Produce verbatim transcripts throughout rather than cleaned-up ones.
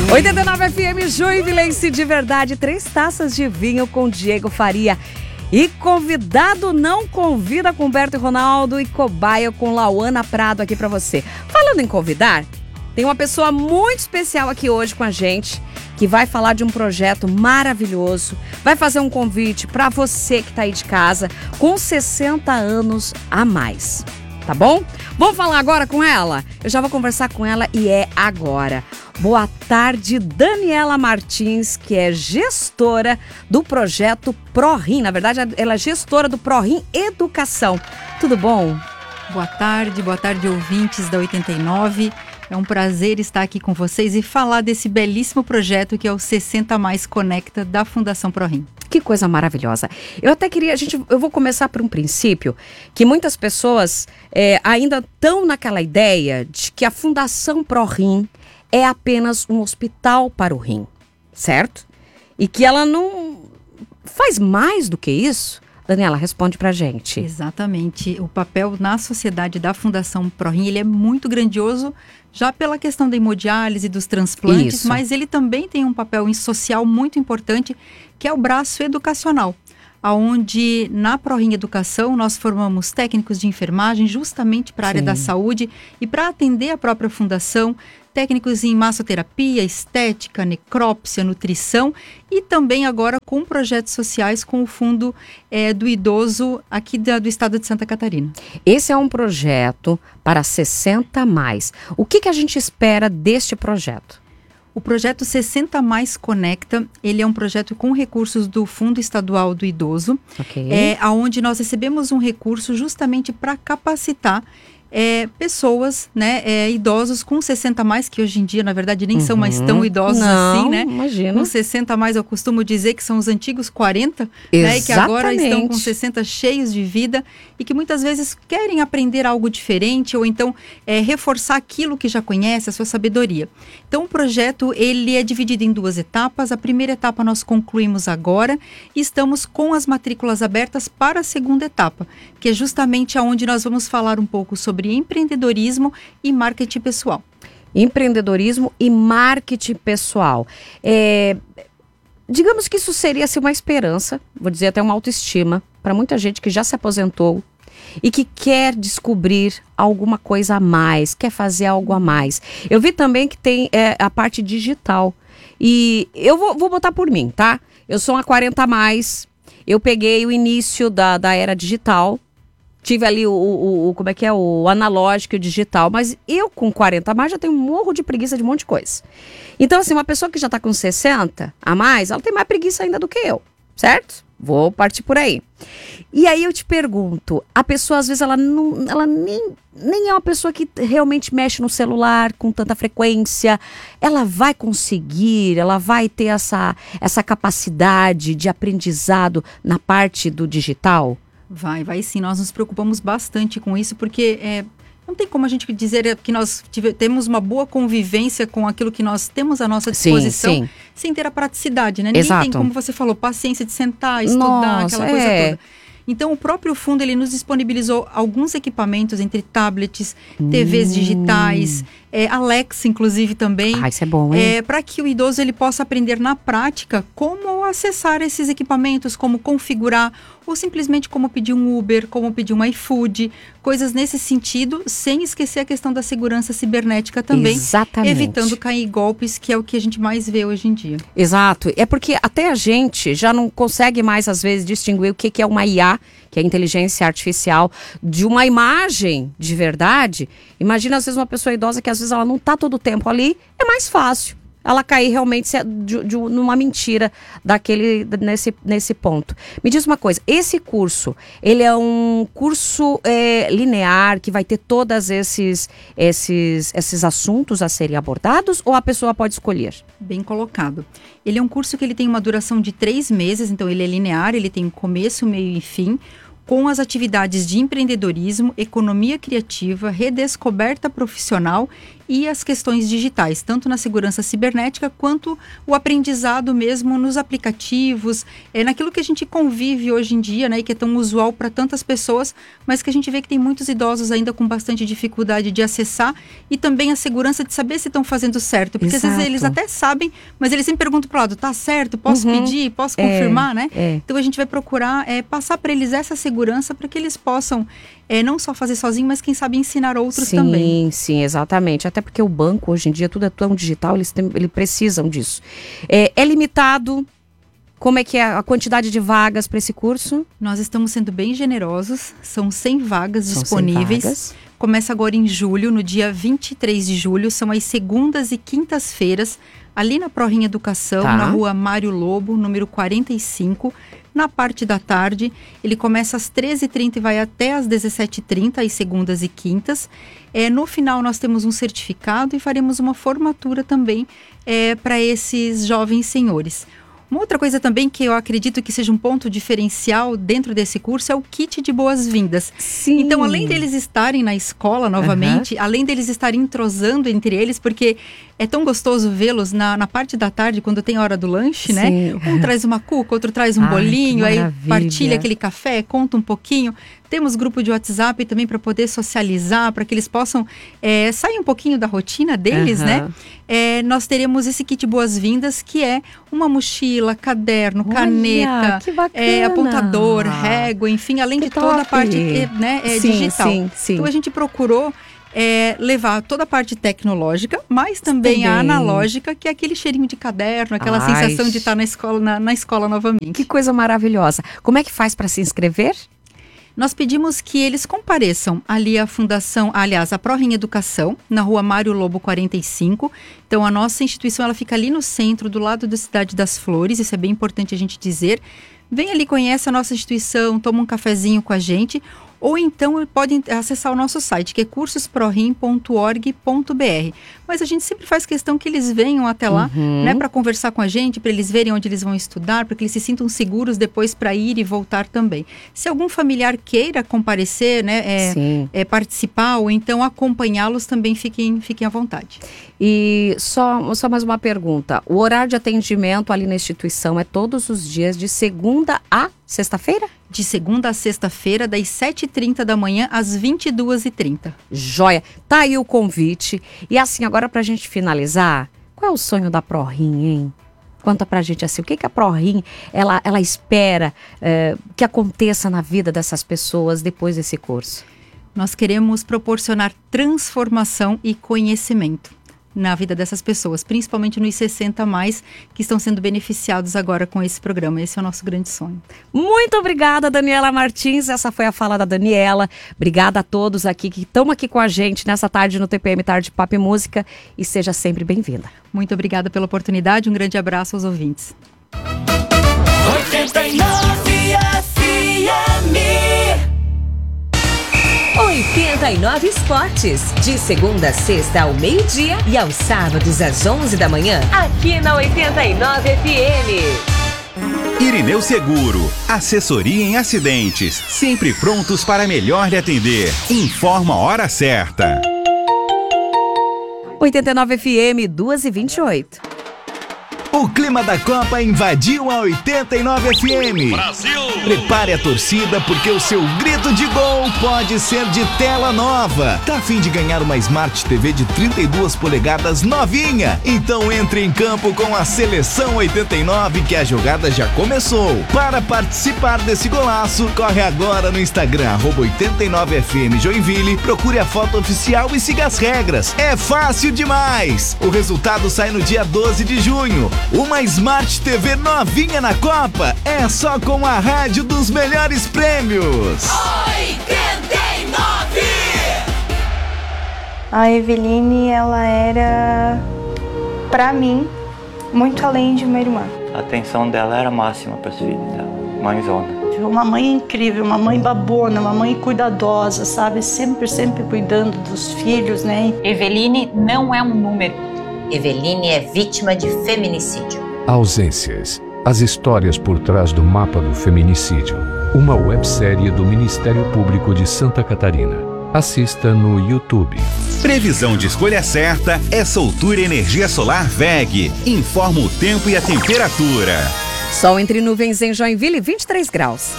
oitenta e nove F M Joinvilense de verdade, três taças de vinho com Diego Faria. E convidado não convida com Humberto e Ronaldo e cobaia com Lauana Prado aqui pra você. Falando em convidar, tem uma pessoa muito especial aqui hoje com a gente, que vai falar de um projeto maravilhoso, vai fazer um convite pra você que tá aí de casa com sessenta anos a mais. Tá bom? Vamos falar agora com ela? Eu já vou conversar com ela e é agora. Boa tarde, Daniela Martins, que é gestora do projeto ProRim. Na verdade, ela é gestora do ProRim Educação. Tudo bom? Boa tarde, boa tarde, ouvintes da oitenta e nove. É um prazer estar aqui com vocês e falar desse belíssimo projeto que é o sessenta mais Conecta da Fundação ProRim. Que coisa maravilhosa. Eu até queria, a gente, eu vou começar por um princípio, que muitas pessoas é, ainda estão naquela ideia de que a Fundação ProRim é apenas um hospital para o rim, certo? E que ela não faz mais do que isso. Daniela, responde pra gente. Exatamente. O papel na sociedade da Fundação ProRim, ele é muito grandioso, já pela questão da hemodiálise, dos transplantes, Isso. Mas ele também tem um papel social muito importante, que é o braço educacional, onde na ProRim Educação nós formamos técnicos de enfermagem justamente para a área da saúde e para atender a própria fundação, técnicos em massoterapia, estética, necrópsia, nutrição e também agora com projetos sociais com o Fundo é, do Idoso aqui da, do estado de Santa Catarina. Esse é um projeto para sessenta mais. O que, que a gente espera deste projeto? O projeto sessenta mais Conecta, ele é um projeto com recursos do Fundo Estadual do Idoso, okay. é, onde nós recebemos um recurso justamente para capacitar É, pessoas, né, é, idosos com sessenta a mais, que hoje em dia, na verdade, nem uhum. são mais tão idosos Não, assim, né? Imagina. Com sessenta a mais, eu costumo dizer que são os antigos quarenta, né, e que agora estão com sessenta cheios de vida e que muitas vezes querem aprender algo diferente ou então é, reforçar aquilo que já conhece, a sua sabedoria. Então, o projeto, ele é dividido em duas etapas. A primeira etapa nós concluímos agora e estamos com as matrículas abertas para a segunda etapa, que é justamente aonde nós vamos falar um pouco sobre sobre empreendedorismo e marketing pessoal. Empreendedorismo e marketing pessoal. É, digamos que isso seria assim, uma esperança, vou dizer até uma autoestima, para muita gente que já se aposentou e que quer descobrir alguma coisa a mais, quer fazer algo a mais. Eu vi também que tem é, a parte digital. E eu vou, vou botar por mim, tá? Eu sou uma quarenta a mais, eu peguei o início da, da era digital, tive ali o, o, o, como é que é, o analógico e o digital, mas eu com quarenta a mais já tenho um morro de preguiça de um monte de coisa. Então assim, uma pessoa que já está com sessenta a mais, ela tem mais preguiça ainda do que eu, certo? Vou partir por aí. E aí eu te pergunto, a pessoa às vezes ela, não, ela nem, nem é uma pessoa que realmente mexe no celular com tanta frequência, ela vai conseguir, ela vai ter essa, essa capacidade de aprendizado na parte do digital? Vai, vai sim. Nós nos preocupamos bastante com isso, porque é, não tem como a gente dizer que nós tive, temos uma boa convivência com aquilo que nós temos à nossa disposição, sim, sim. sem ter a praticidade, né? Ninguém Exato. tem, como você falou, paciência de sentar, estudar, Nossa, aquela coisa é. toda. Então, o próprio fundo, ele nos disponibilizou alguns equipamentos, entre tablets, T Vs hum. digitais, é, Alexa, inclusive, também. Ah, isso é bom, hein? É, para que o idoso ele possa aprender na prática como acessar esses equipamentos, como configurar, ou simplesmente como pedir um Uber, como pedir um iFood, coisas nesse sentido, sem esquecer a questão da segurança cibernética também. Exatamente. Evitando cair em golpes, que é o que a gente mais vê hoje em dia. Exato. É porque até a gente já não consegue mais, às vezes, distinguir o que, que é uma I A, que é a inteligência artificial, de uma imagem de verdade. Imagina, às vezes, uma pessoa idosa que, às vezes, ela não está todo o tempo ali, é mais fácil ela cair realmente de, de, numa mentira daquele, nesse, nesse ponto. Me diz uma coisa, esse curso, ele é um curso é, linear, que vai ter todos esses, esses, esses assuntos a serem abordados, ou a pessoa pode escolher? Bem colocado. Ele é um curso que ele tem uma duração de três meses, então ele é linear, ele tem começo, meio e fim, com as atividades de empreendedorismo, economia criativa, redescoberta profissional e as questões digitais, tanto na segurança cibernética quanto o aprendizado mesmo nos aplicativos, é, naquilo que a gente convive hoje em dia, né, e que é tão usual para tantas pessoas, mas que a gente vê que tem muitos idosos ainda com bastante dificuldade de acessar, e também a segurança de saber se estão fazendo certo, porque Exato. Às vezes eles até sabem, mas eles sempre perguntam para o lado, tá certo, posso uhum. pedir, posso é, confirmar, né? É. Então a gente vai procurar é, passar para eles essa segurança para que eles possam é, não só fazer sozinho, mas quem sabe ensinar outros sim, também. Sim, sim, exatamente. Até porque o banco hoje em dia tudo é tão digital, eles, tem, eles precisam disso. É, é limitado? Como é que é a quantidade de vagas para esse curso? Nós estamos sendo bem generosos, são cem vagas são disponíveis. cem vagas. Começa agora em julho, no dia vinte e três de julho, são as segundas e quintas-feiras, ali na ProRim Educação, tá. na rua Mário Lobo, número quarenta e cinco, na parte da tarde. Ele começa às treze e trinta e vai até às dezessete e trinta, às segundas e quintas. É, no final nós temos um certificado e faremos uma formatura também é, para esses jovens senhores. Uma outra coisa também que eu acredito que seja um ponto diferencial dentro desse curso é o kit de boas-vindas. Sim. Então, além deles estarem na escola novamente, uhum. além deles estarem entrosando entre eles, porque é tão gostoso vê-los na, na parte da tarde, quando tem a hora do lanche, Sim. né? Um traz uma cuca, outro traz um Ai, bolinho, aí partilha aquele café, conta um pouquinho. Temos grupo de WhatsApp também para poder socializar, para que eles possam é, sair um pouquinho da rotina deles, uhum. né? É, nós teremos esse kit boas-vindas, que é uma mochila, caderno, Olha, caneta, é, apontador, régua, enfim, além que de top. Toda a parte né, é, sim, digital. Sim, sim. Então a gente procurou É, levar toda a parte tecnológica, mas também, também a analógica, que é aquele cheirinho de caderno, aquela Ai. sensação de estar na escola, na, na escola novamente. Que coisa maravilhosa. Como é que faz para se inscrever? Nós pedimos que eles compareçam ali à Fundação, aliás, a ProRim Educação, na rua Mário Lobo quarenta e cinco. Então, a nossa instituição ela fica ali no centro, do lado da Cidade das Flores, isso é bem importante a gente dizer. Vem ali, conhece a nossa instituição, toma um cafezinho com a gente, ou então podem acessar o nosso site, que é cursos prorim ponto org ponto b r. Mas a gente sempre faz questão que eles venham até lá, uhum. né, para conversar com a gente, para eles verem onde eles vão estudar, para que eles se sintam seguros depois para ir e voltar também. Se algum familiar queira comparecer, né, é, é, participar ou então acompanhá-los, também fiquem, fiquem à vontade. E só, só mais uma pergunta, o horário de atendimento ali na instituição é todos os dias de segunda a sexta-feira? De segunda a sexta-feira, das sete e trinta da manhã às vinte e duas e trinta. Joia! Tá aí o convite. E assim, agora pra gente finalizar, qual é o sonho da ProRim, hein? Conta pra gente assim, o que, que a ProRim, ela, ela espera é, que aconteça na vida dessas pessoas depois desse curso? Nós queremos proporcionar transformação e conhecimento na vida dessas pessoas, principalmente nos sessenta a mais, que estão sendo beneficiados agora com esse programa. Esse é o nosso grande sonho. Muito obrigada, Daniela Martins. Essa foi a fala da Daniela. Obrigada a todos aqui que estão aqui com a gente nessa tarde no T P M Tarde Papo e Música, e seja sempre bem-vinda. Muito obrigada pela oportunidade. Um grande abraço aos ouvintes. oitenta e nove F M oitenta e nove Esportes, de segunda a sexta ao meio-dia e aos sábados às onze da manhã, aqui na oitenta e nove F M. Irineu Seguro, assessoria em acidentes, sempre prontos para melhor lhe atender. Informa a hora certa. oitenta e nove F M, duas e vinte e oito. O clima da Copa invadiu a oitenta e nove F M. Brasil! Prepare a torcida porque o seu grito de gol pode ser de tela nova. Tá a fim de ganhar uma Smart T V de trinta e duas polegadas novinha? Então entre em campo com a Seleção oitenta e nove que a jogada já começou. Para participar desse golaço, corre agora no Instagram arroba oitenta e nove F M Joinville, procure a foto oficial e siga as regras. É fácil demais! O resultado sai no dia doze de junho. Uma Smart T V novinha na Copa é só com a rádio dos melhores prêmios. oitenta e nove! A Eveline, ela era, pra mim, muito além de uma irmã. A atenção dela era máxima para os filhos dela, mãezona. Uma mãe incrível, uma mãe babona, uma mãe cuidadosa, sabe? Sempre, sempre cuidando dos filhos, né? Eveline não é um número. Eveline é vítima de feminicídio. Ausências. As histórias por trás do mapa do feminicídio. Uma websérie do Ministério Público de Santa Catarina. Assista no YouTube. Previsão de escolha certa é Soltura Energia Solar V E G. Informa o tempo e a temperatura. Sol entre nuvens em Joinville, vinte e três graus.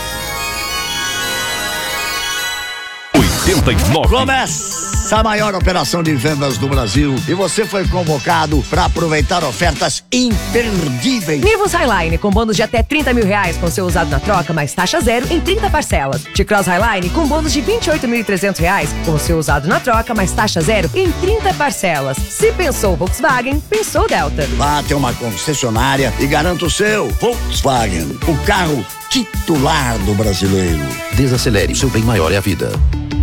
oitenta e nove. Começa a maior operação de vendas do Brasil e você foi convocado para aproveitar ofertas imperdíveis. Nivus Highline com bônus de até trinta mil reais com seu usado na troca, mais taxa zero em trinta parcelas. T-Cross Highline com bônus de vinte e oito mil e trezentos reais com seu usado na troca, mais taxa zero em trinta parcelas. Se pensou Volkswagen, pensou Delta. Vá ter uma concessionária e garanta o seu Volkswagen, o carro titular do brasileiro. Desacelere, seu bem maior é a vida.